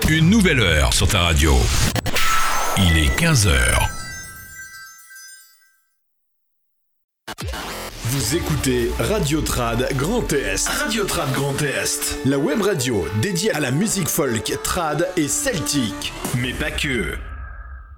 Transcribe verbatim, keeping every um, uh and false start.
Une nouvelle heure sur ta radio. Il est quinze heures. Vous écoutez Radio Trad Grand Est. Radio Trad Grand Est. La web radio dédiée à la musique folk, trad et celtique. Mais pas que.